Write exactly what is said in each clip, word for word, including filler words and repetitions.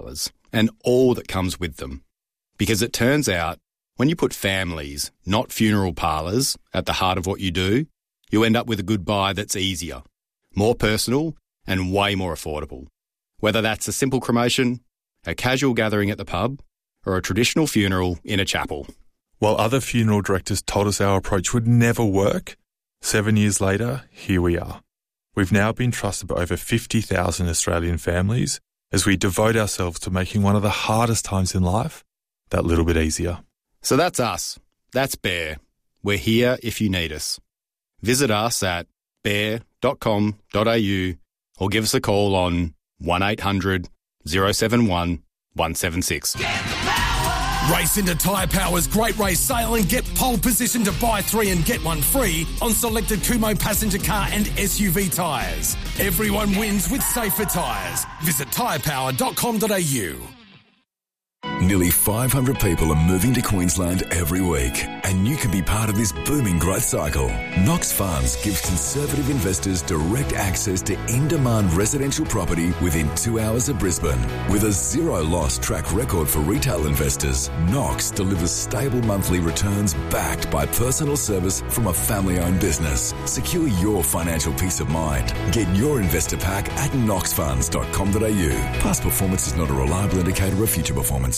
parlours and all that comes with them. Because it turns out, when you put families, not funeral parlours, at the heart of what you do, you end up with a goodbye that's easier, more personal and way more affordable. Whether that's a simple cremation, a casual gathering at the pub, or a traditional funeral in a chapel. While other funeral directors told us our approach would never work, seven years later, here we are. We've now been trusted by over fifty thousand Australian families as we devote ourselves to making one of the hardest times in life that little bit easier. So that's us. That's Bear. We're here if you need us. Visit us at bear dot com dot a u or give us a call on one eight hundred oh seven one one seven six. Race into Tyre Power's Great Race Sale and get pole position to buy three and get one free on selected Kumho passenger car and S U V tyres. Everyone wins with safer tyres. Visit tyre power dot com dot a u. Nearly five hundred people are moving to Queensland every week, and you can be part of this booming growth cycle. Knox Funds gives conservative investors direct access to in-demand residential property within two hours of Brisbane. With a zero-loss track record for retail investors, Knox delivers stable monthly returns backed by personal service from a family-owned business. Secure your financial peace of mind. Get your investor pack at knox funds dot com dot a u. Past performance is not a reliable indicator of future performance.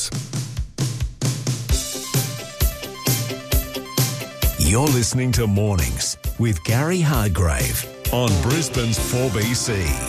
You're listening to Mornings with Gary Hardgrave on Brisbane's four B C.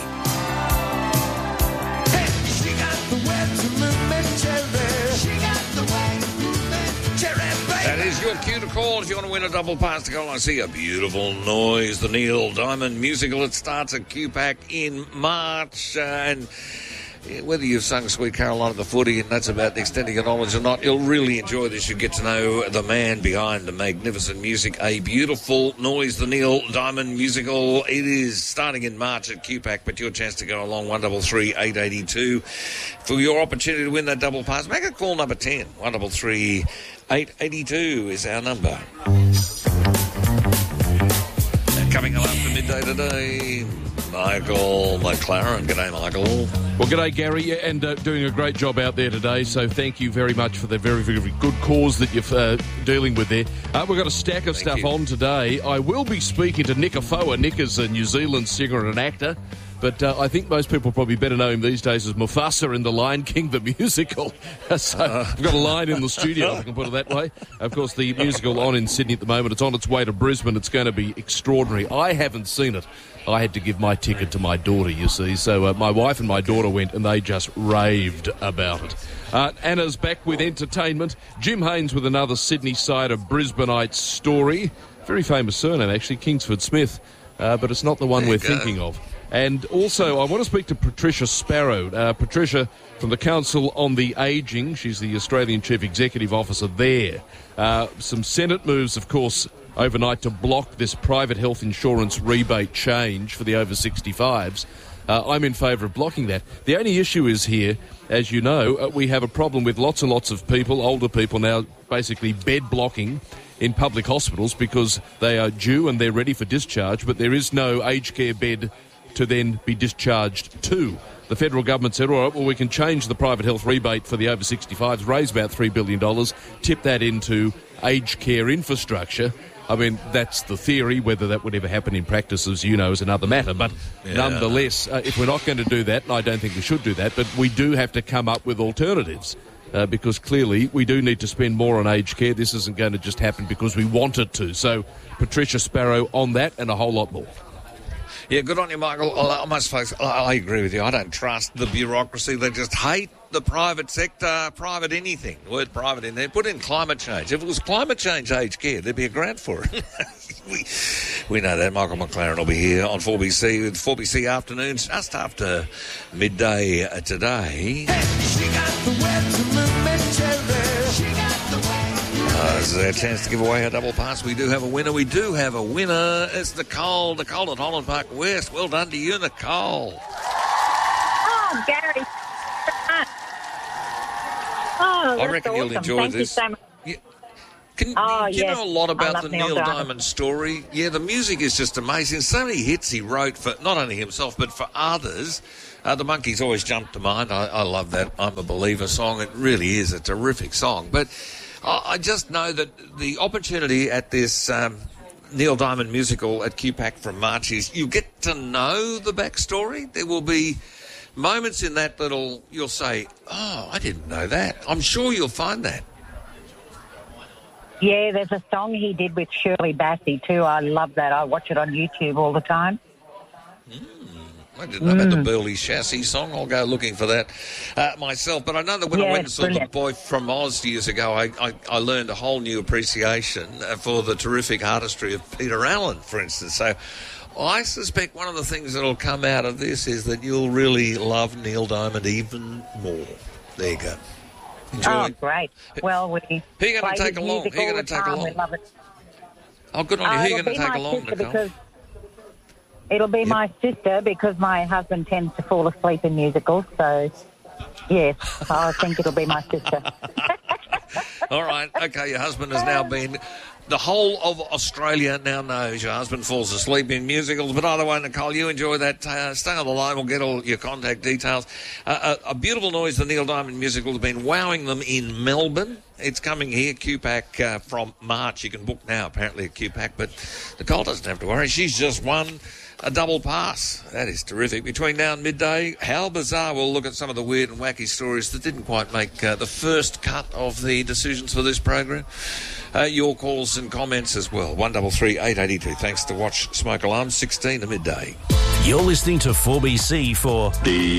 That is your cue to call if you want to win a double pass to go. I see a beautiful noise. The Neil Diamond musical. It starts at Q PAC in March. Uh, and whether you've sung Sweet Caroline at the footy, and that's about the extent of your knowledge or not, you'll really enjoy this. You get to know the man behind the magnificent music. A beautiful noise, the Neil Diamond musical. It is starting in March at Q PAC, but your chance to go along, one three three, eight eight two. For your opportunity to win that double pass, make a call number ten. one three three, eight eight two is our number. And coming up after midday today, Michael McLaren. G'day, Michael. Well, g'day, Gary, and uh, doing a great job out there today, so thank you very much for the very, very good cause that you're uh, dealing with there. Uh, we've got a stack of Thank stuff you. on today. I will be speaking to Nick Afoa. Nick is a New Zealand singer and actor, but uh, I think most people probably better know him these days as Mufasa in The Lion King, the musical. So I've got a line in the studio, if I can put it that way. Of course, the musical on in Sydney at the moment. It's on its way to Brisbane. It's going to be extraordinary. I haven't seen it. I had to give my ticket to my daughter, you see. So uh, my wife and my daughter went, and they just raved about it. Uh, Anna's back with entertainment. Jim Haynes with another Sydney side of Brisbaneite story. Very famous surname, actually, Kingsford Smith. Uh, but it's not the one There we're you go. thinking of. And also, I want to speak to Patricia Sparrow. Uh, Patricia from the Council on the Ageing. She's the Australian Chief Executive Officer there. Uh, some Senate moves, of course, overnight to block this private health insurance rebate change for the over sixty-fives. Uh, I'm in favour of blocking that. The only issue is here, as you know, uh, we have a problem with lots and lots of people, older people now, basically bed blocking in public hospitals because they are due and they're ready for discharge, but there is no aged care bed to then be discharged to. The federal government said, all right, well, we can change the private health rebate for the over sixty-fives, raise about three billion dollars, tip that into aged care infrastructure. I mean, that's the theory. Whether that would ever happen in practice, as you know, is another matter. But Yeah. nonetheless, uh, if we're not going to do that, and I don't think we should do that, but we do have to come up with alternatives. Uh, because clearly we do need to spend more on aged care. This isn't going to just happen because we want it to. So Patricia Sparrow on that and a whole lot more. Yeah, good on you, Michael. I must face, I I agree with you. I don't trust the bureaucracy. They just hate the private sector, private anything. The word private in there. Put in climate change. If it was climate change aged care, there'd be a grant for it. we, we know that. Michael McLaren will be here on four B C with four B C afternoons just after midday uh, today. Uh, this is our chance to give away a double pass. We do have a winner. We do have a winner. It's Nicole. Nicole at Holland Park West. Well done to you, Nicole. Oh, Gary. Oh, I reckon awesome. you'll enjoy Thank this. You so much. You, Can, Oh, do you yes. know a lot I about love the Neil Neil Diamond. Diamond story? Yeah, the music is just amazing. So many hits he wrote for not only himself but for others. Uh, the Monkees always jump to mind. I, I love that I'm a Believer song. It really is a terrific song. But I, I just know that the opportunity at this um, Neil Diamond musical at Q PAC from March is you get to know the backstory. There will be moments in that that'll you'll say, oh, I didn't know that. I'm sure you'll find that. Yeah, there's a song he did with Shirley Bassey too. I love that. I watch it on YouTube all the time. I didn't know about the Burley Chassis song. I'll go looking for that uh, myself. But I know that when Yeah, I went and it's saw brilliant. The Boy from Oz years ago, I, I, I learned a whole new appreciation uh, for the terrific artistry of Peter Allen, for instance. So I suspect one of the things that will come out of this is that you'll really love Neil Diamond even more. There you go. Enjoy. Oh, great. Well, we Who are you gonna play take his along? music Who are you all gonna the take time. along? We love it. Oh, good on you. Uh, Who are you it'll going to be take my along, sister Nicole? because It'll be my sister because my husband tends to fall asleep in musicals. So, yes, I think it'll be my sister. All right. Okay, your husband has now been... The whole of Australia now knows your husband falls asleep in musicals. But either way, Nicole, you enjoy that. Uh, stay on the line. We'll get all your contact details. Uh, a, a beautiful noise, the Neil Diamond musical, has been wowing them in Melbourne. It's coming here, Q PAC, uh, from March. You can book now, apparently, at Q PAC. But Nicole doesn't have to worry. She's just won a double pass. That is terrific. Between now and midday, how bizarre. We'll look at some of the weird and wacky stories that didn't quite make uh, the first cut of the decisions for this program. Uh, your calls and comments as well. one three three, eight eight two. Thanks to Watch Smoke Alarm, sixteen to midday. You're listening to four B C for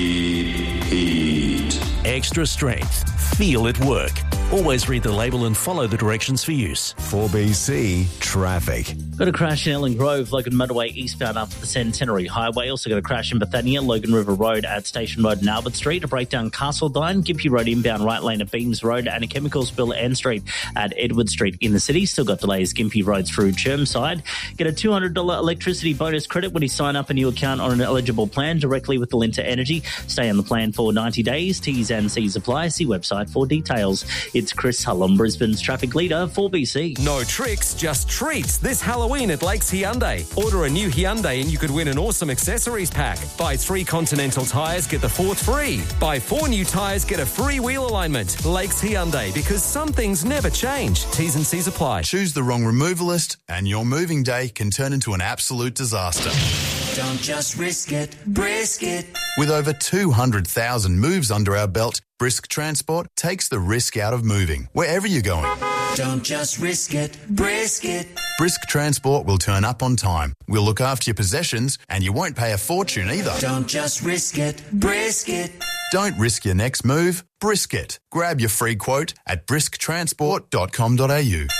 Deep Heat. Extra strength. Feel it work. Always read the label and follow the directions for use. four B C Traffic. Got a crash in Ellen Grove, Logan Motorway eastbound up the Centenary Highway. Also got a crash in Bethania, Logan River Road at Station Road and Albert Street. A breakdown Castledine, Gympie Road inbound right lane at Beams Road, and a chemical spill at Ann Street at Edward Street in the city. Still got delays Gympie Road through Chermside. Get a two hundred dollars electricity bonus credit when you sign up a new account on an eligible plan directly with the Linta Energy. Stay on the plan for ninety days. T's and C's apply. See website for details. It's Chris Hullum, Brisbane's traffic leader, four B C. No tricks, just treats this Halloween at Lakes Hyundai. Order a new Hyundai and you could win an awesome accessories pack. Buy three Continental tyres, get the fourth free. Buy four new tyres, get a free wheel alignment. Lakes Hyundai, because some things never change. T's and C's apply. Choose the wrong removalist and your moving day can turn into an absolute disaster. Don't just risk it, brisk it. With over two hundred thousand moves under our belt, Brisk Transport takes the risk out of moving, wherever you're going. Don't just risk it, brisk it. Brisk Transport will turn up on time. We'll look after your possessions and you won't pay a fortune either. Don't just risk it, brisk it. Don't risk your next move, brisk it. Grab your free quote at brisk transport dot com dot a u.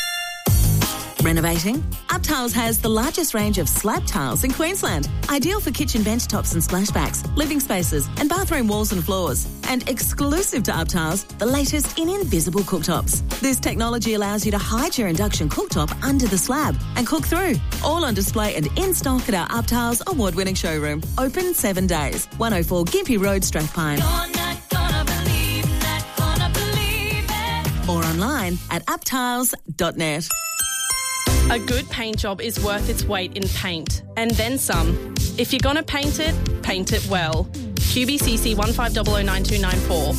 Renovating? UpTiles has the largest range of slab tiles in Queensland. Ideal for kitchen bench tops and splashbacks, living spaces and bathroom walls and floors. And exclusive to UpTiles, the latest in invisible cooktops. This technology allows you to hide your induction cooktop under the slab and cook through. All on display and in stock at our UpTiles award-winning showroom. Open seven days. one oh four Gympie Road, Strathpine. Or online at uptiles dot net. A good paint job is worth its weight in paint, and then some. If you're going to paint it, paint it well. Q B C C one five zero zero nine two nine four.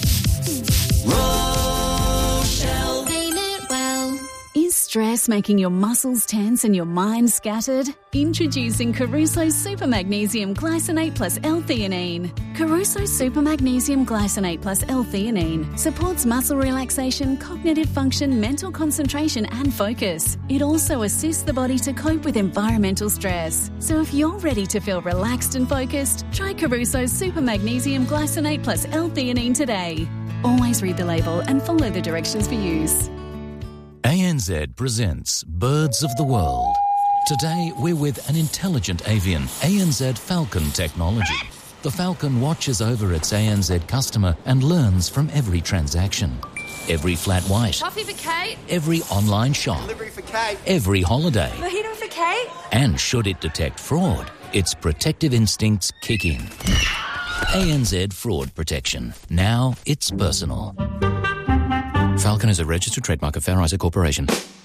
Rochelle. Paint it well. Is stress making your muscles tense and your mind scattered? Introducing Caruso Super Magnesium Glycinate plus L-theanine. Caruso Super Magnesium Glycinate plus L-theanine supports muscle relaxation, cognitive function, mental concentration and focus. It also assists the body to cope with environmental stress. So if you're ready to feel relaxed and focused, try Caruso Super Magnesium Glycinate plus L-theanine today. Always read the label and follow the directions for use. A N Z presents Birds of the World. Today, we're with an intelligent avian, A N Z Falcon technology. The Falcon watches over its A N Z customer and learns from every transaction. Every flat white. Coffee for Kate. Every online shop. Delivery for Kate. Every holiday. Mojito for Kate. And should it detect fraud, its protective instincts kick in. A N Z Fraud Protection. Now it's personal. Falcon is a registered trademark of Fair Isaac Corporation.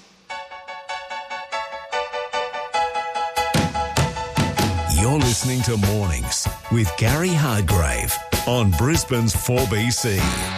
You're listening to Mornings with Gary Hargrave on Brisbane's four B C.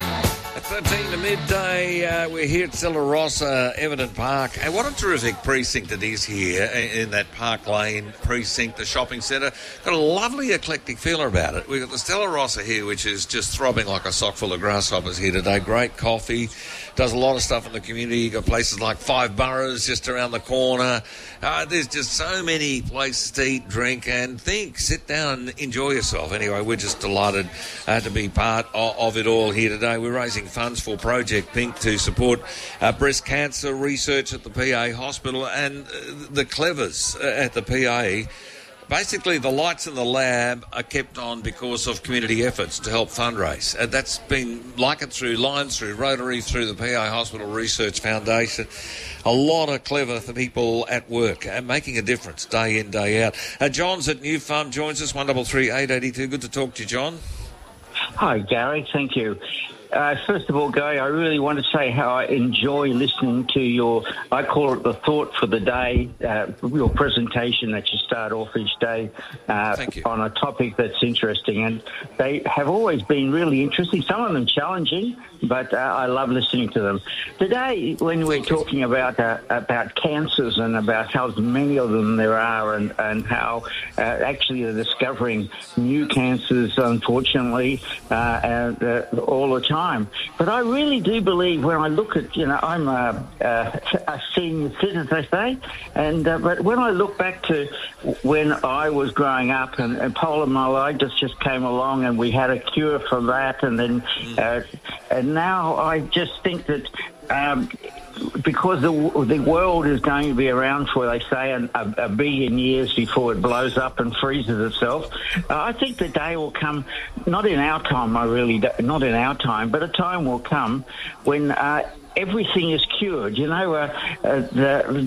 At thirteen to midday, uh, we're here at Stella Rossa, Everton Park. And what a terrific precinct it is here in that Park Lane precinct, the shopping centre. Got a lovely eclectic feel about it. We've got the Stella Rossa here, which is just throbbing like a sock full of grasshoppers here today. Great coffee, does a lot of stuff in the community. You've got places like Five Boroughs just around the corner. Uh, there's just so many places to eat, drink and think. Sit down and enjoy yourself. Anyway, we're just delighted uh, to be part of, of it all here today. We're raising funds for Project Pink to support uh, breast cancer research at the P A Hospital, and uh, the clevers at the P A. Basically, the lights in the lab are kept on because of community efforts to help fundraise. Uh, that's been like it through Lions, through Rotary, through the P A Hospital Research Foundation. A lot of clever people at work and making a difference day in, day out. Uh, John's at New Farm joins us, one double three eight eighty two. Good to talk to you, John. Hi, Gary. Thank you. Uh, first of all, Gary, I really want to say how I enjoy listening to your, I call it the thought for the day, uh, your presentation that you start off each day uh, on a topic that's interesting. And they have always been really interesting, some of them challenging, but uh, I love listening to them. Today, when we're talking about uh, about cancers and about how many of them there are, and, and how uh, actually they're discovering new cancers, unfortunately, uh, and, uh, all the time. But I really do believe when I look at, you know, I'm a, a, a senior citizen, they say, and uh, but when I look back to when I was growing up and, and poliomyelitis just came along and we had a cure for that, and then uh, and now I just think that um, because the the world is going to be around for, they say, a, a billion years before it blows up and freezes itself, uh, I think the day will come, not in our time, I really do, not in our time, but a time will come when uh, everything is cured. You know, uh, uh, the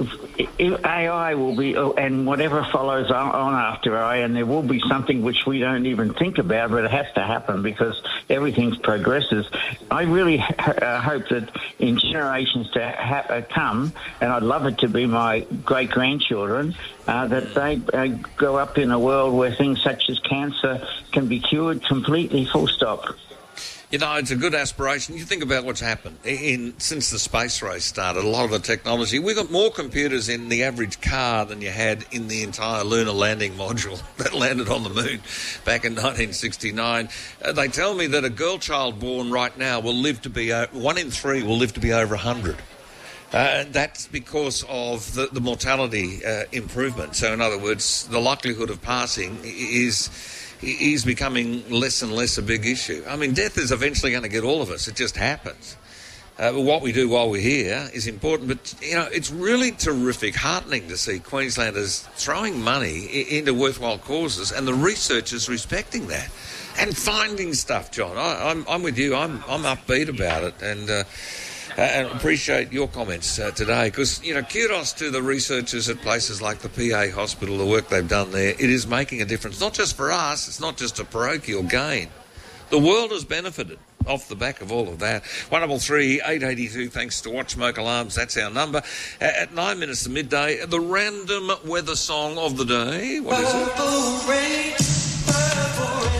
the A I will be, and whatever follows on, on after A I, and there will be something which we don't even think about, but it has to happen because everything progresses. I really uh, hope that in generations to ha- uh, come, and I'd love it to be my great-grandchildren, uh, that they uh, grow up in a world where things such as cancer can be cured completely, full stop. You know, it's a good aspiration. You think about what's happened in since the space race started, a lot of the technology. We've got more computers in the average car than you had in the entire lunar landing module that landed on the moon back in nineteen sixty-nine. Uh, they tell me that a girl child born right now will live to be, uh, one in three will live to be over one hundred. Uh, and that's because of the, the mortality uh, improvement. So, in other words, the likelihood of passing is... is becoming less and less a big issue. I mean, death is eventually going to get all of us. It just happens. Uh, but what we do while we're here is important. But, you know, it's really terrific, heartening to see Queenslanders throwing money I- into worthwhile causes and the researchers respecting that and finding stuff, John. I, I'm, I'm with you. I'm, I'm upbeat about it. And... Uh, Uh, and appreciate your comments uh, today because, you know, kudos to the researchers at places like the P A Hospital, the work they've done there. It is making a difference, not just for us, it's not just a parochial gain. The world has benefited off the back of all of that. one double three eight eight two, thanks to Watch Smoke Alarms, that's our number. Uh, at nine minutes to midday, the random weather song of the day. What is it? Purple rain, purple rain.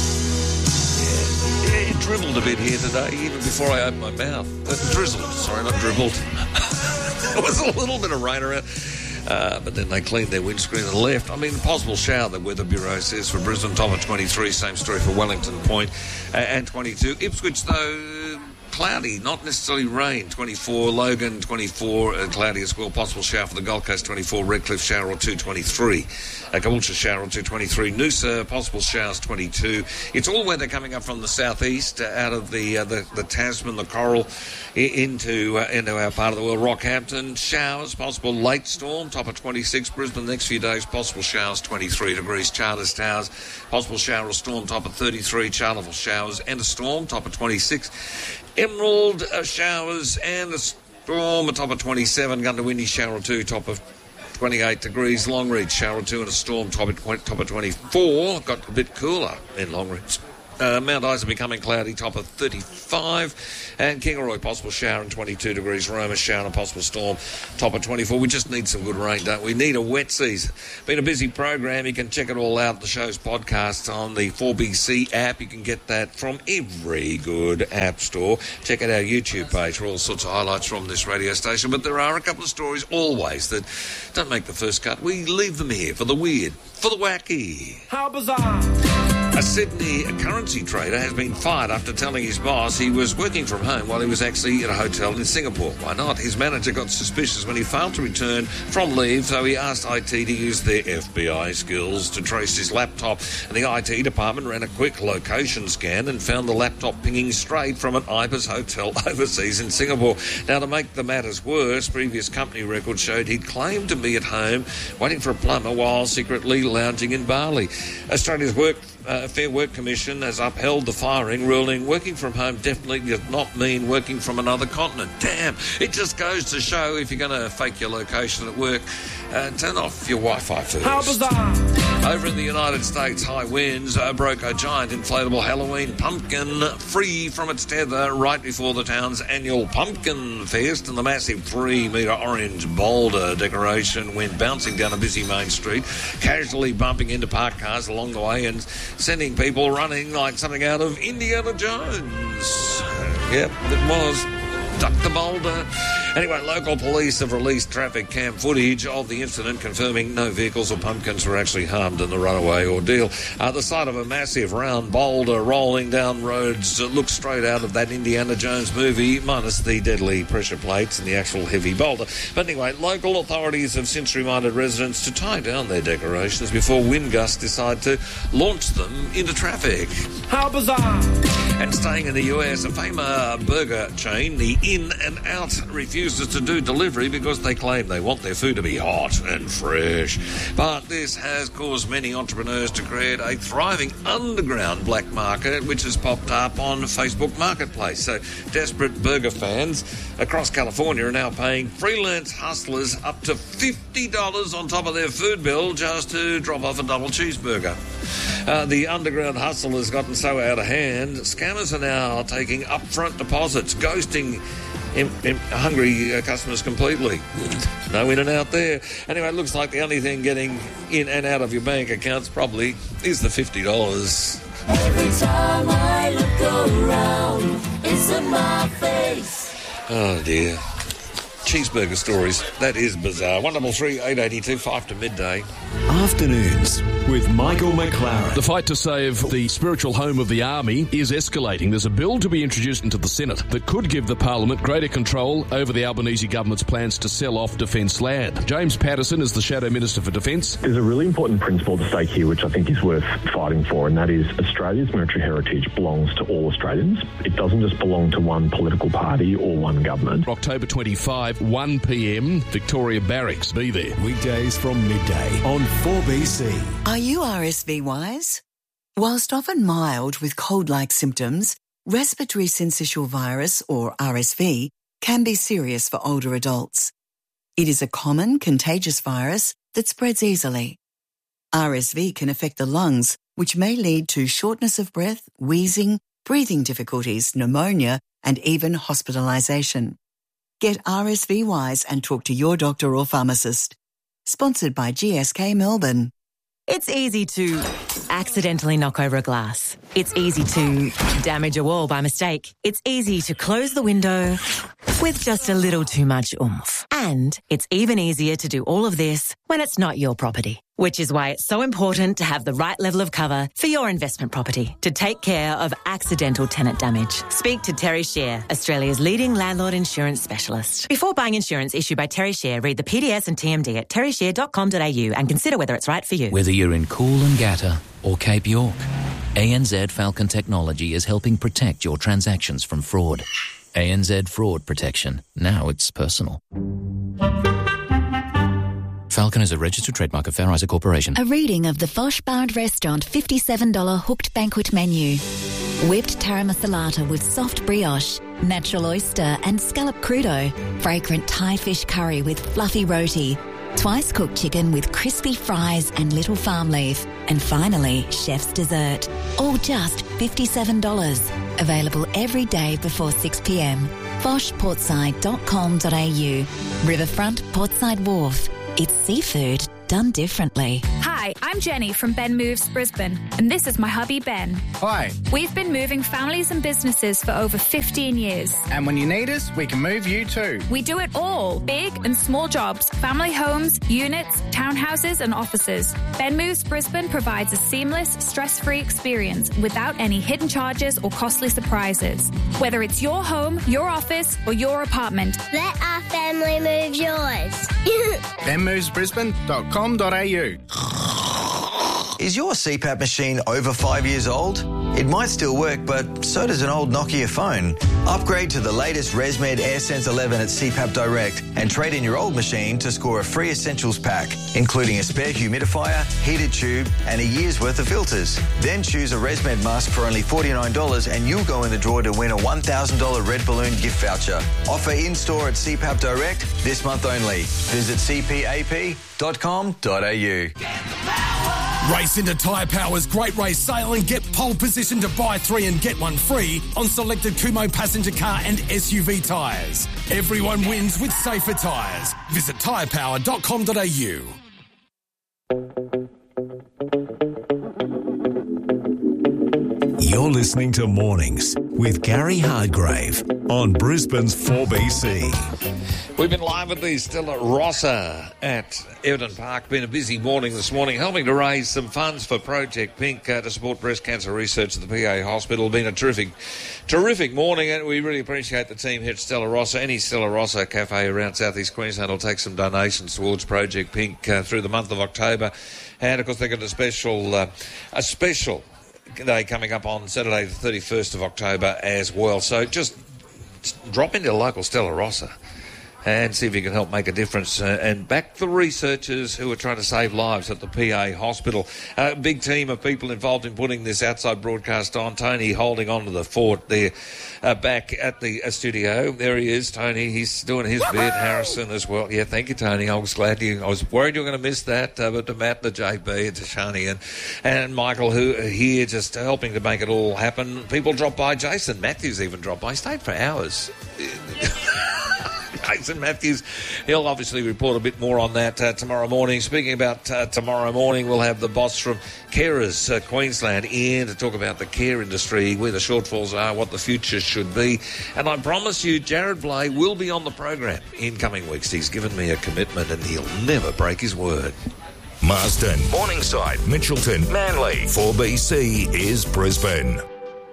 It dribbled a bit here today, even before I opened my mouth. Uh, drizzled, sorry, not dribbled. There was a little bit of rain around. Uh, but then they cleaned their windscreen and left. I mean, possible shower, the Weather Bureau says, for Brisbane, top of twenty-three. Same story for Wellington Point uh, and twenty-two. Ipswich, though, cloudy, not necessarily rain, twenty-four. Logan, twenty-four, uh, cloudy as well. Possible shower for the Gold Coast, twenty-four. Redcliffe, shower or two, twenty-three. Uh, Caboolture, shower or two, twenty-three. Noosa, possible showers, twenty-two. It's all weather coming up from the southeast, uh, out of the, uh, the the Tasman, the Coral, I- into uh, into our part of the world. Rockhampton, showers, possible late storm, top of twenty-six. Brisbane, the next few days, possible showers, twenty-three degrees. Charters Towers, possible shower or storm, top of thirty-three. Charleville, showers and a storm, top of twenty-six. Emerald, uh, showers and a storm, a top of twenty-seven. Gundawindi, shower or two, top of twenty-eight degrees. Longreach, shower or two and a storm, top of, top of twenty-four. Got a bit cooler in Longreach. Uh, Mount Isa becoming cloudy, top of thirty-five. And Kingaroy, possible shower and twenty-two degrees. Roma, shower and a possible storm, top of twenty-four. We just need some good rain, don't we? Need a wet season. Been a busy program. You can check it all out, the show's podcasts on the four B C app. You can get that from every good app store. Check out our YouTube page for all sorts of highlights from this radio station. But there are a couple of stories always that don't make the first cut. We leave them here for the weird, for the wacky. How bizarre! A Sydney currency trader has been fired after telling his boss he was working from home while he was actually at a hotel in Singapore. Why not? His manager got suspicious when he failed to return from leave, so he asked I T to use their F B I skills to trace his laptop. And the I T department ran a quick location scan and found the laptop pinging straight from an Ibis hotel overseas in Singapore. Now, to make the matters worse, previous company records showed he'd claimed to be at home waiting for a plumber while secretly lounging in Bali. Australia's work Uh, Fair Work Commission has upheld the firing, ruling working from home definitely does not mean working from another continent. Damn, it just goes to show if you're going to fake your location at work, uh, turn off your Wi-Fi first. How bizarre! Over in the United States, high winds uh, broke a giant inflatable Halloween pumpkin free from its tether right before the town's annual Pumpkin Fest, and the massive three-metre orange boulder decoration went bouncing down a busy main street, casually bumping into parked cars along the way and sending people running like something out of Indiana Jones. Yep, it was. Duck the boulder. Anyway, local police have released traffic cam footage of the incident, confirming no vehicles or pumpkins were actually harmed in the runaway ordeal. Uh, the sight of a massive round boulder rolling down roads uh, looks straight out of that Indiana Jones movie, minus the deadly pressure plates and the actual heavy boulder. But anyway, local authorities have since reminded residents to tie down their decorations before wind gusts decide to launch them into traffic. How bizarre! And staying in the U S, a famous burger chain, the In and Out, refuses to do delivery because they claim they want their food to be hot and fresh. But this has caused many entrepreneurs to create a thriving underground black market, which has popped up on Facebook Marketplace. So desperate burger fans across California are now paying freelance hustlers up to fifty dollars on top of their food bill just to drop off a double cheeseburger. Uh, the underground hustle has gotten so out of hand, scammers are now taking upfront deposits, ghosting in, in hungry uh, customers completely. No in and out there. Anyway, it looks like the only thing getting in and out of your bank accounts probably is the fifty dollars. Every time I look around, it's in my face. Oh, dear. Cheeseburger stories. That is bizarre. one double three eight eight two, five to midday. Afternoons with Michael McLaren. The fight to save the spiritual home of the army is escalating. There's a bill to be introduced into the Senate that could give the Parliament greater control over the Albanese government's plans to sell off defence land. James Patterson is the Shadow Minister for Defence. There's a really important principle at stake here which I think is worth fighting for, and that is Australia's military heritage belongs to all Australians. It doesn't just belong to one political party or one government. October twenty-fifth, one p m, Victoria Barracks. Be there. Weekdays from midday on four B C. Are you R S V wise? Whilst often mild with cold-like symptoms, respiratory syncytial virus, or R S V, can be serious for older adults. It is a common contagious virus that spreads easily. R S V can affect the lungs, which may lead to shortness of breath, wheezing, breathing difficulties, pneumonia, and even hospitalisation. Get R S V wise and talk to your doctor or pharmacist. Sponsored by G S K Melbourne. It's easy to accidentally knock over a glass. It's easy to damage a wall by mistake. It's easy to close the window with just a little too much oomph. And it's even easier to do all of this when it's not your property. Which is why it's so important to have the right level of cover for your investment property to take care of accidental tenant damage. Speak to Terry Share, Australia's leading landlord insurance specialist. Before buying insurance issued by Terry Share, read the P D S and T M D at terry share dot com dot a u and consider whether it's right for you. Whether you're in Coolangatta or Cape York, A N Z Falcon Technology is helping protect your transactions from fraud. A N Z Fraud Protection. Now it's personal. Falcon is a registered trademark of Fair Isaac Corporation. A reading of the Fosh Bar and Restaurant fifty-seven dollars hooked banquet menu. Whipped taramasalata with soft brioche, natural oyster and scallop crudo, fragrant Thai fish curry with fluffy roti, twice cooked chicken with crispy fries and little farm leaf. And finally, chef's dessert. All just fifty-seven dollars. Available every day before six p m. Bosch Portside dot com dot a u. Riverfront Portside Wharf. It's seafood done differently. Hi, I'm Jenny from Ben Moves Brisbane, and this is my hubby Ben. Hi. We've been moving families and businesses for over fifteen years. And when you need us, we can move you too. We do it all, big and small jobs, family homes, units, townhouses and offices. Ben Moves Brisbane provides a seamless, stress-free experience without any hidden charges or costly surprises. Whether it's your home, your office or your apartment. Let our family move yours. ben moves brisbane dot com dot a u. Is your C PAP machine over five years old? It might still work, but so does an old Nokia phone. Upgrade to the latest ResMed AirSense eleven at C PAP Direct and trade in your old machine to score a free essentials pack, including a spare humidifier, heated tube and a year's worth of filters. Then choose a ResMed mask for only forty-nine dollars and you'll go in the draw to win a one thousand dollars Red Balloon gift voucher. Offer in-store at C PAP Direct this month only. Visit c p a p dot com dot a u. Race into Tyre Power's Great Race Sale and get pole position to buy three and get one free on selected Kumo passenger car and S U V tyres. Everyone wins with safer tyres. Visit tyre power dot com dot a u. You're listening to Mornings with Gary Hardgrave on Brisbane's four B C. We've been live with the Stella Rossa at Everton Park. Been a busy morning this morning, helping to raise some funds for Project Pink uh, to support breast cancer research at the P A Hospital. Been a terrific, terrific morning, and we really appreciate the team here at Stella Rossa. Any Stella Rossa cafe around South East Queensland will take some donations towards Project Pink uh, through the month of October. And of course, they've got a special, uh, a special day coming up on Saturday, the thirty-first of October as well. So just drop into the local Stella Rossa and see if you can help make a difference uh, and back the researchers who are trying to save lives at the P A Hospital. A uh, big team of people involved in putting this outside broadcast on. Tony holding on to the fort there uh, back at the uh, studio. There he is, Tony. He's doing his bit. Harrison as well. Yeah, thank you, Tony. I was glad you... I was worried you were going to miss that, uh, but to Matt, the J B, and to Shani and, and Michael, who are here just helping to make it all happen. People drop by. Jason Matthews even dropped by. Stayed for hours. Jason Matthews, he'll obviously report a bit more on that uh, tomorrow morning. Speaking about uh, tomorrow morning, we'll have the boss from Carers uh, Queensland in to talk about the care industry, where the shortfalls are, what the future should be. And I promise you, Jared Blay will be on the program in coming weeks. He's given me a commitment and he'll never break his word. Marsden, Morningside, Mitchelton, Manly. four B C is Brisbane.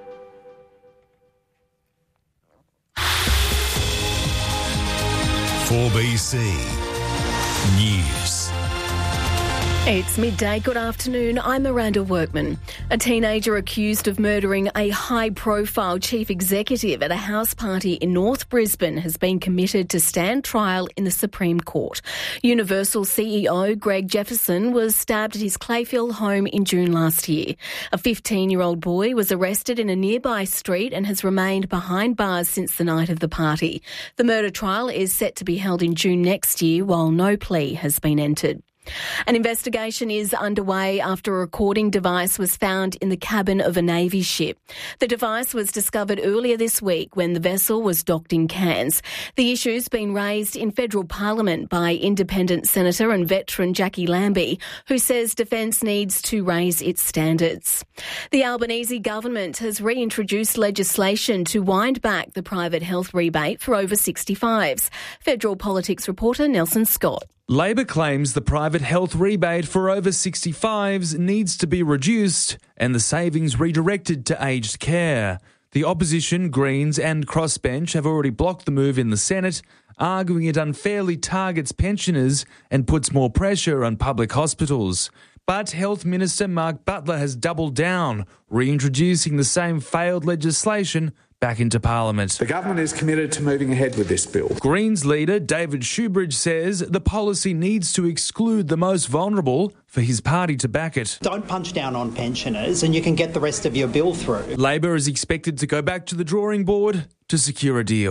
four B C News. It's midday. Good afternoon. I'm Miranda Workman. A teenager accused of murdering a high-profile chief executive at a house party in North Brisbane has been committed to stand trial in the Supreme Court. Universal C E O Greg Jefferson was stabbed at his Clayfield home in June last year. A fifteen-year-old boy was arrested in a nearby street and has remained behind bars since the night of the party. The murder trial is set to be held in June next year, while no plea has been entered. An investigation is underway after a recording device was found in the cabin of a Navy ship. The device was discovered earlier this week when the vessel was docked in Cairns. The issue's been raised in federal parliament by independent senator and veteran Jackie Lambie, who says Defence needs to raise its standards. The Albanese government has reintroduced legislation to wind back the private health rebate for over sixty-fives. Federal politics reporter Nelson Scott. Labor claims the private health rebate for over sixty-fives needs to be reduced and the savings redirected to aged care. The opposition, Greens and Crossbench have already blocked the move in the Senate, arguing it unfairly targets pensioners and puts more pressure on public hospitals. But Health Minister Mark Butler has doubled down, reintroducing the same failed legislation back into Parliament. The government is committed to moving ahead with this bill. Greens leader David Shoebridge says the policy needs to exclude the most vulnerable for his party to back it. Don't punch down on pensioners and you can get the rest of your bill through. Labor is expected to go back to the drawing board to secure a deal.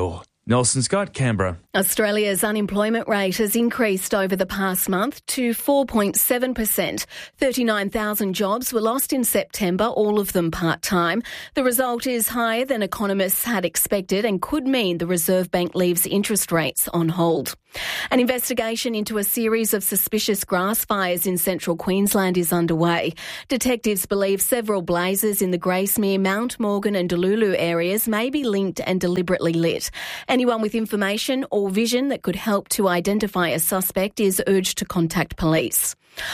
Nelson Scott, Canberra. Australia's unemployment rate has increased over the past month to four point seven percent. thirty-nine thousand jobs were lost in September, all of them part-time. The result is higher than economists had expected and could mean the Reserve Bank leaves interest rates on hold. An investigation into a series of suspicious grass fires in central Queensland is underway. Detectives believe several blazes in the Gracemere, Mount Morgan and Delulu areas may be linked and deliberately lit. Anyone with information or vision that could help to identify a suspect is urged to contact police.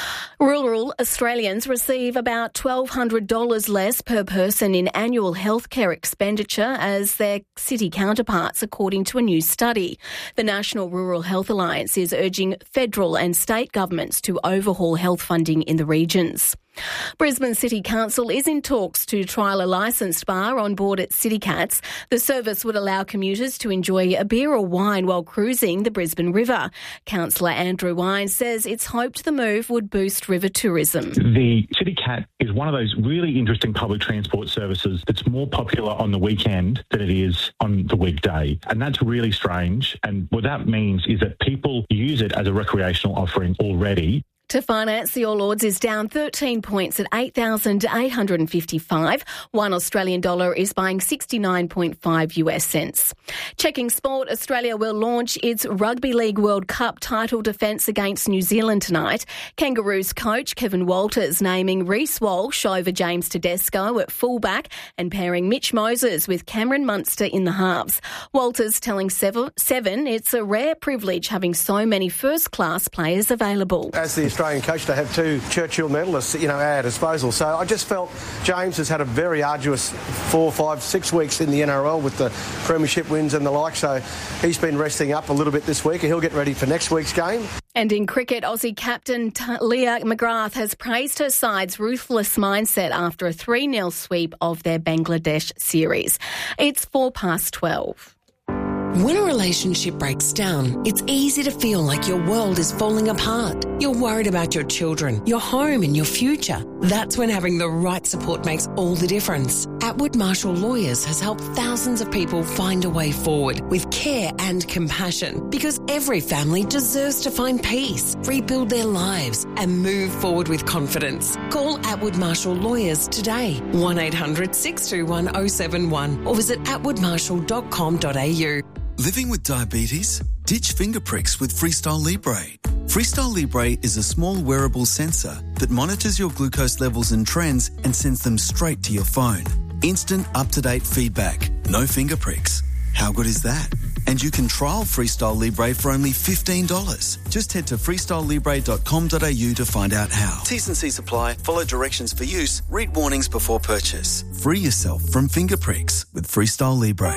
Rural Australians receive about twelve hundred dollars less per person in annual healthcare expenditure as their city counterparts, according to a new study. The National Rural Health Alliance is urging federal and state governments to overhaul health funding in the regions. Brisbane City Council is in talks to trial a licensed bar on board at CityCats. The service would allow commuters to enjoy a beer or wine while cruising the Brisbane River. Councillor Andrew Wine says it's hoped the move would boost river tourism. The CityCat is one of those really interesting public transport services that's more popular on the weekend than it is on the weekday. And that's really strange. And what that means is that people use it as a recreational offering already. To finance, the All Ords is down thirteen points at eight thousand eight hundred fifty-five. One Australian dollar is buying sixty-nine point five US cents. Checking sport, Australia will launch its Rugby League World Cup title defence against New Zealand tonight. Kangaroos coach Kevin Walters naming Reece Walsh over James Tedesco at fullback and pairing Mitch Moses with Cameron Munster in the halves. Walters telling Seven, seven it's a rare privilege having so many first-class players available. As the Australian coach to have two Churchill medalists, you know, at our disposal. So I just felt James has had a very arduous four, five, six weeks in the N R L with the premiership wins and the like. So he's been resting up a little bit this week and he'll get ready for next week's game. And in cricket, Aussie captain T- Leah McGrath has praised her side's ruthless mindset after a three nil sweep of their Bangladesh series. It's four past twelve. When a relationship breaks down, it's easy to feel like your world is falling apart. You're worried about your children, your home and your future. That's when having the right support makes all the difference. Atwood Marshall Lawyers has helped thousands of people find a way forward with care and compassion, because every family deserves to find peace, rebuild their lives and move forward with confidence. Call Atwood Marshall Lawyers today, one eight hundred six two one oh seven one, or visit atwood marshall dot com dot a u. Living with diabetes? Ditch finger pricks with Freestyle Libre. Freestyle Libre is a small wearable sensor that monitors your glucose levels and trends and sends them straight to your phone. Instant up-to-date feedback. No finger pricks. How good is that? And you can trial Freestyle Libre for only fifteen dollars. Just head to freestyle libre dot com dot a u to find out how. T's and C's apply. Follow directions for use. Read warnings before purchase. Free yourself from finger pricks with Freestyle Libre.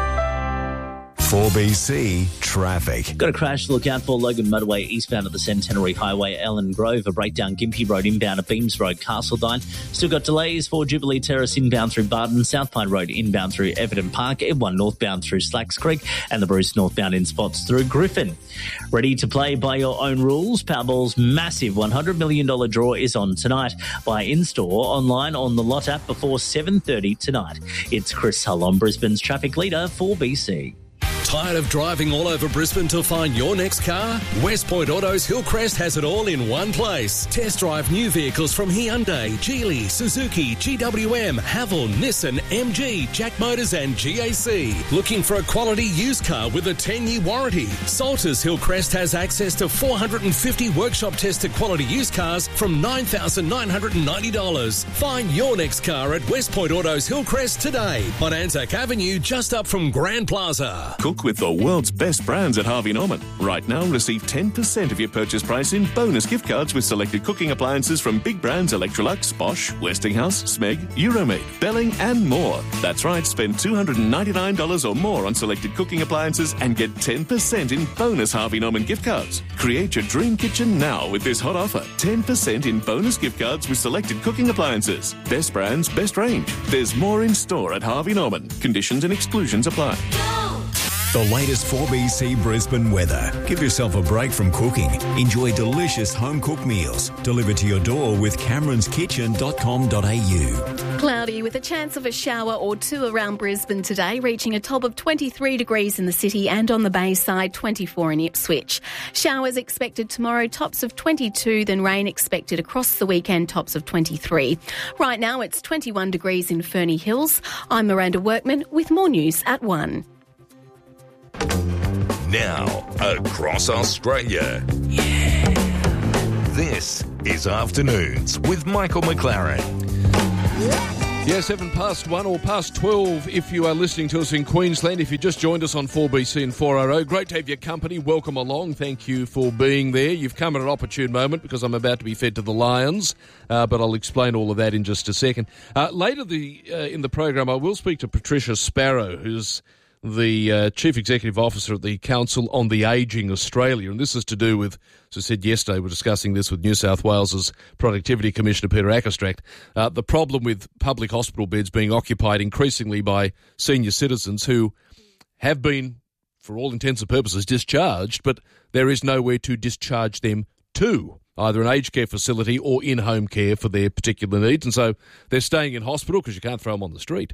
four B C traffic. Got a crash to look out for Logan Motorway eastbound of the Centenary Highway, Ellen Grove, a breakdown Gympie Road inbound at Beams Road, Castledine. Still got delays for Jubilee Terrace inbound through Barton, South Pine Road inbound through Everton Park, M one northbound through Slacks Creek, and the Bruce northbound in spots through Griffin. Ready to play by your own rules? Powerball's massive one hundred million dollars draw is on tonight. Buy in-store, online on the Lot app before seven thirty tonight. It's Chris Hull on Brisbane's traffic leader, four B C. Tired of driving all over Brisbane to find your next car? West Point Autos Hillcrest has it all in one place. Test drive new vehicles from Hyundai, Geely, Suzuki, G W M, Haval, Nissan, M G, Jack Motors and G A C. Looking for a quality used car with a ten-year warranty? Salters Hillcrest has access to four hundred fifty workshop-tested quality used cars from nine thousand nine hundred ninety dollars. Find your next car at West Point Autos Hillcrest today on Anzac Avenue, just up from Grand Plaza. Cook with the world's best brands at Harvey Norman. Right now, receive ten percent of your purchase price in bonus gift cards with selected cooking appliances from big brands Electrolux, Bosch, Westinghouse, Smeg, Euromate, Belling and more. That's right, spend two hundred ninety-nine dollars or more on selected cooking appliances and get ten percent in bonus Harvey Norman gift cards. Create your dream kitchen now with this hot offer. ten percent in bonus gift cards with selected cooking appliances. Best brands, best range. There's more in store at Harvey Norman. Conditions and exclusions apply. The latest four B C Brisbane weather. Give yourself a break from cooking. Enjoy delicious home-cooked meals delivered to your door with camerons kitchen dot com dot a u. Cloudy with a chance of a shower or two around Brisbane today, reaching a top of twenty-three degrees in the city and on the Bayside, twenty-four in Ipswich. Showers expected tomorrow, tops of twenty-two, then rain expected across the weekend, tops of twenty-three. Right now it's twenty-one degrees in Ferny Hills. I'm Miranda Workman with more news at one. Now, across Australia. Yeah. This is Afternoons with Michael McLaren. Yeah, seven past one or past twelve if you are listening to us in Queensland. If you just joined us on four B C and four R O, great to have your company. Welcome along. Thank you for being there. You've come at an opportune moment because I'm about to be fed to the lions, uh, but I'll explain all of that in just a second. Uh, later the uh, in the program, I will speak to Patricia Sparrow, who's the uh, Chief Executive Officer at the Council on the Ageing Australia. And this is to do with, as I said yesterday, we're discussing this with New South Wales's Productivity Commissioner Peter Ackerstracht, uh, the problem with public hospital beds being occupied increasingly by senior citizens who have been, for all intents and purposes, discharged, but there is nowhere to discharge them to, either an aged care facility or in-home care for their particular needs. And so they're staying in hospital because you can't throw them on the street.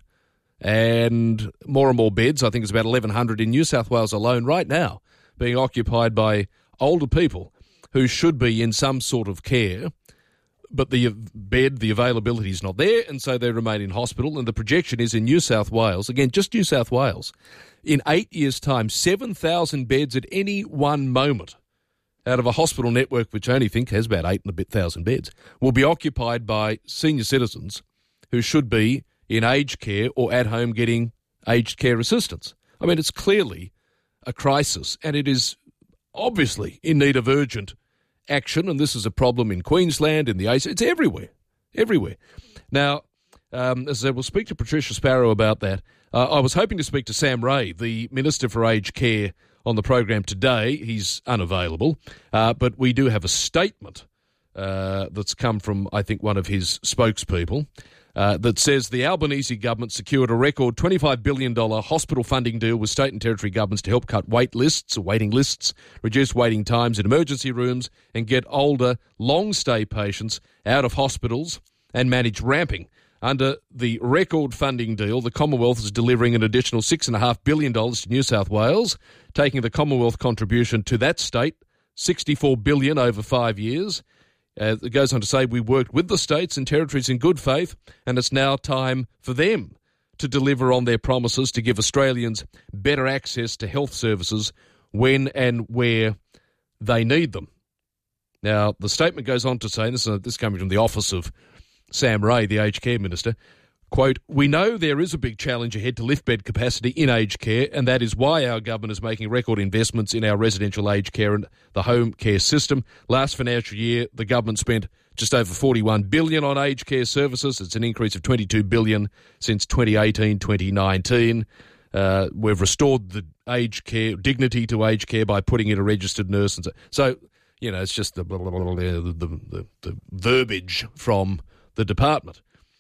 And more and more beds, I think it's about eleven hundred in New South Wales alone right now, being occupied by older people who should be in some sort of care, but the bed, the availability is not there, and so they remain in hospital. And the projection is in New South Wales, again, just New South Wales, in eight years' time, seven thousand beds at any one moment out of a hospital network which I only think has about eight and a bit thousand beds, will be occupied by senior citizens who should be in aged care or at home getting aged care assistance. I mean, it's clearly a crisis, and it is obviously in need of urgent action, and this is a problem in Queensland, in the A C. It's everywhere, everywhere. Now, um, as I said, we'll speak to Patricia Sparrow about that. Uh, I was hoping to speak to Sam Ray, the Minister for Aged Care, on the program today. He's unavailable, uh, but we do have a statement uh, that's come from, I think, one of his spokespeople, Uh, that says the Albanese government secured a record twenty-five billion dollars hospital funding deal with state and territory governments to help cut wait lists or waiting lists, reduce waiting times in emergency rooms, and get older, long-stay patients out of hospitals and manage ramping. Under the record funding deal, the Commonwealth is delivering an additional six point five billion dollars to New South Wales, taking the Commonwealth contribution to that state, sixty-four billion dollars over five years. Uh, it goes on to say we worked with the states and territories in good faith, and it's now time for them to deliver on their promises to give Australians better access to health services when and where they need them. Now, the statement goes on to say, and this is, this is coming from the office of Sam Ray, the Aged Care Minister, quote, "We know there is a big challenge ahead to lift bed capacity in aged care, and that is why our government is making record investments in our residential aged care and the home care system. Last financial year, the government spent just over forty-one billion dollars on aged care services. It's an increase of twenty-two billion dollars since twenty eighteen twenty nineteen. Uh, we've restored the aged care, dignity to aged care by putting in a registered nurse. And so, so you know, it's just the, blah, blah, blah, blah, the, the, the, the verbiage from the department.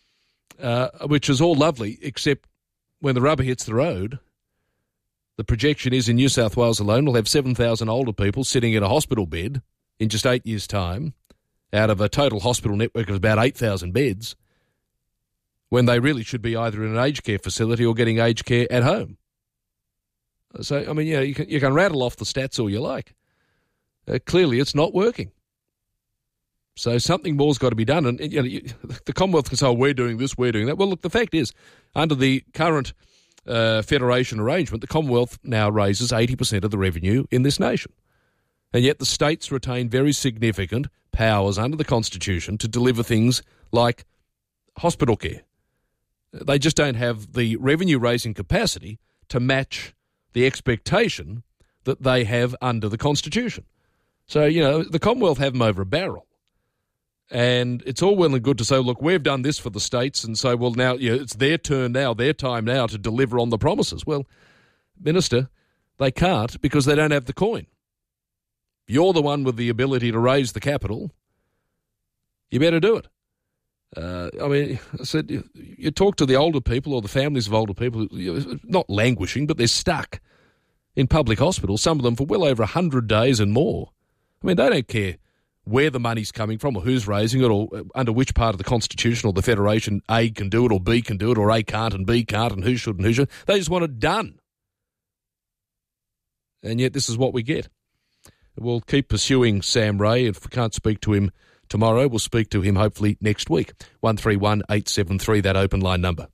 Uh, which is all lovely, except when the rubber hits the road, the projection is in New South Wales alone we'll have seven thousand older people sitting in a hospital bed in just eight years' time out of a total hospital network of about eight thousand beds, when they really should be either in an aged care facility or getting aged care at home. So, I mean, yeah, you can, you can rattle off the stats all you like. Uh, clearly, it's not working. So something more's got to be done. And, you know, you, the Commonwealth can say, oh, we're doing this, we're doing that. Well, look, the fact is, under the current uh, federation arrangement, the Commonwealth now raises eighty percent of the revenue in this nation. And yet the states retain very significant powers under the Constitution to deliver things like hospital care. They just don't have the revenue-raising capacity to match the expectation that they have under the Constitution. So, you know, the Commonwealth have them over a barrel. And it's all well and good to say, look, we've done this for the states, and so, well, now, you know, it's their turn now, their time now to deliver on the promises. Well, Minister, they can't because they don't have the coin. You're the one with the ability to raise the capital. You better do it. Uh, I mean, I said, you, you talk to the older people or the families of older people, you know, not languishing, but they're stuck. in public hospitals, some of them for well over one hundred days and more. I mean, they don't care where the money's coming from or who's raising it or under which part of the Constitution or the Federation A can do it or B can do it or A can't and B can't and who should and who should. They just want it done. And yet this is what we get. We'll keep pursuing Sam Ray. If we can't speak to him tomorrow, we'll speak to him hopefully next week. one three one eight seven three, that open line number.